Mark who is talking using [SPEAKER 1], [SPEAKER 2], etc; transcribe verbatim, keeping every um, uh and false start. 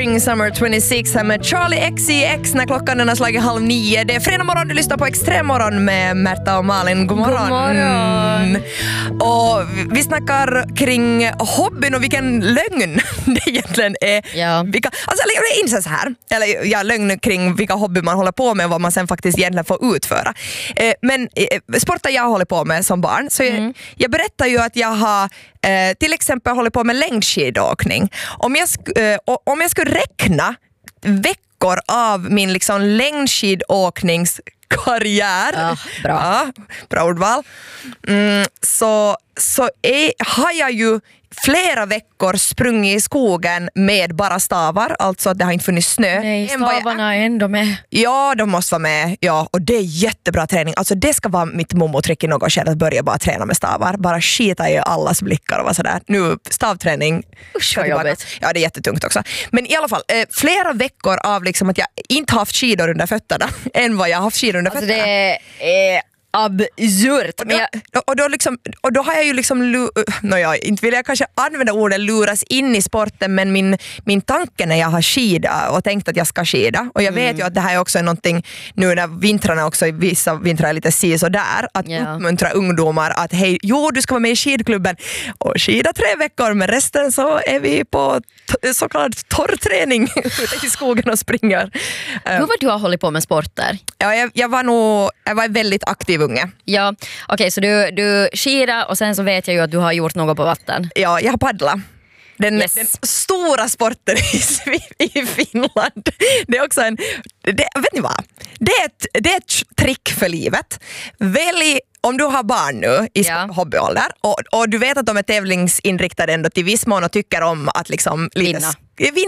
[SPEAKER 1] Spring Summer tjugosex här med Charlie X C X när klockan den har slagit halv nio. Det är fredag morgon, du lyssnar på Extremmorgon med Märta och Malin. God morgon.
[SPEAKER 2] God morgon.
[SPEAKER 1] Och vi snackar kring hobbyn och vilken lögn det egentligen är.
[SPEAKER 2] Ja.
[SPEAKER 1] Vilka, alltså, jag inser så här, eller ja, lögn kring vilka hobby man håller på med och vad man sen faktiskt egentligen får utföra. Eh, men eh, sporten jag håller på med som barn, så jag, mm. jag berättar ju att jag har eh, till exempel håller på med längdskidåkning. Om jag, sk- eh, om jag skulle räkna veckor av min liksom längdskidåkningskarriär,
[SPEAKER 2] ja, bra.
[SPEAKER 1] Ja, bra ordval, mm, så, så är, har jag ju flera veckor sprungit i skogen med bara stavar, alltså att det har inte funnits snö.
[SPEAKER 2] Nej, stavarna är ändå med.
[SPEAKER 1] Ja, de måste vara med. Ja, och det är jättebra träning. Alltså det ska vara mitt mommotrick i något skede att börja bara träna med stavar. Bara skita i allas blickar och vara sådär. Nu, stavträning.
[SPEAKER 2] Usch, vad jobbigt.
[SPEAKER 1] Ja, det är jättetungt också. Men i alla fall, eh, flera veckor av liksom att jag inte haft skidor under fötterna än vad jag har haft skidor under
[SPEAKER 2] alltså
[SPEAKER 1] fötterna.
[SPEAKER 2] Det är absurt.
[SPEAKER 1] Och då, och, då liksom, och då har jag ju liksom lu- no, ja, inte vill jag kanske använda ordet luras in i sporten, men min, min tanke när jag har skida och tänkt att jag ska skida, och jag vet mm. ju att det här är också någonting nu när vintrarna också, vissa vintrar är lite si så där, att yeah. uppmuntra ungdomar att hej, jo du ska vara med i skidklubben och skida tre veckor, men resten så är vi på t- så kallad torrträning ute i skogen och springer.
[SPEAKER 2] Hur var du har hållit på med sporter?
[SPEAKER 1] Ja, jag, jag var nog jag var väldigt aktiv unge.
[SPEAKER 2] Ja, okej, okay, så du, du skidar och sen så vet jag ju att du har gjort något på vatten.
[SPEAKER 1] Ja, jag har paddlat. Den,
[SPEAKER 2] yes.
[SPEAKER 1] den stora sporten i, i Finland. Det är också en... Det, vet ni vad? Det är, ett, det är ett trick för livet. Välj, om du har barn nu i ja. hobbyålder och, och du vet att de är tävlingsinriktade ändå till viss mån och tycker om att liksom...
[SPEAKER 2] Vinna.
[SPEAKER 1] Lite,